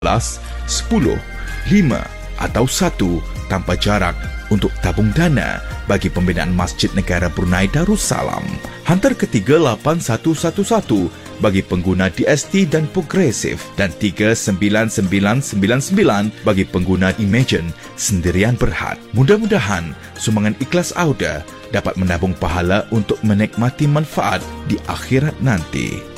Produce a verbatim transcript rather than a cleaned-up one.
sepuluh, lima atau satu tanpa jarak untuk tabung dana bagi pembinaan Masjid Negara Brunei Darussalam. Hantar ke tiga lapan satu satu satu bagi pengguna D S T dan Progresif dan tiga sembilan sembilan sembilan sembilan bagi pengguna Imagine Sendirian Berhad. Mudah-mudahan sumbangan ikhlas Auda dapat menabung pahala untuk menikmati manfaat di akhirat nanti.